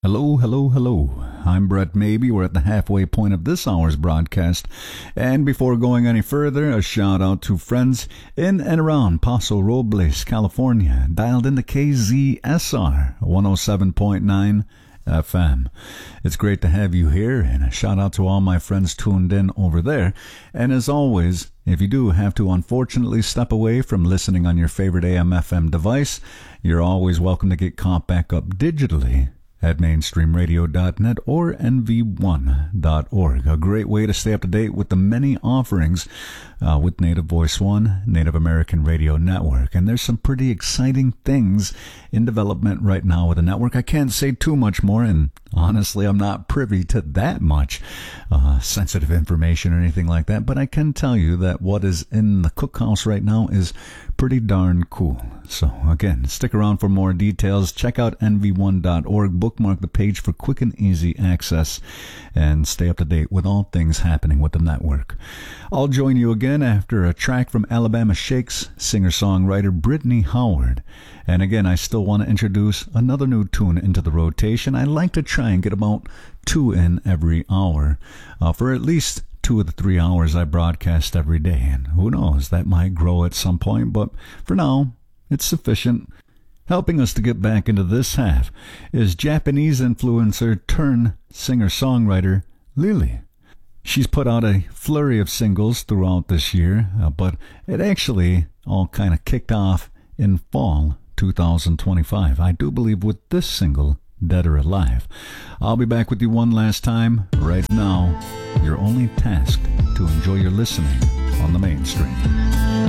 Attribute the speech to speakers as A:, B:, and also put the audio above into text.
A: Hello, hello, hello. I'm Brett Maybe. We're at the halfway point of this hour's broadcast. And before going any further, a shout out to friends in and around Paso Robles, California, dialed into KZSR 107.9 FM. It's great to have you here, and a shout out to all my friends tuned in over there. And as always, if you do have to unfortunately step away from listening on your favorite AM/FM device, you're always welcome to get caught back up digitally at mainstreamradio.net or nv1.org. A great way to stay up to date with the many offerings with Native Voice One, Native American Radio Network. And there's some pretty exciting things in development right now with the network. I can't say too much more, and honestly, I'm not privy to that much sensitive information or anything like that, but I can tell you that what is in the cookhouse right now is pretty darn cool. So again, stick around for more details. Check out nv1.org, bookmark the page for quick and easy access, and stay up to date with all things happening with the network. I'll join you again after a track from Alabama Shakes singer-songwriter Brittany Howard. And again, I still want to introduce another new tune into the rotation. I like to try and get about 2 in every hour for at least 2 of the 3 hours I broadcast every day. And who knows, that might grow at some point, but for now, it's sufficient. Helping us to get back into this half is Japanese influencer turned singer-songwriter Lily. She's put out a flurry of singles throughout this year, but it actually all kind of kicked off in fall 2025. I do believe with this single, Dead or Alive. I'll be back with you one last time. Right now, you're only tasked to enjoy your listening on the mainstream.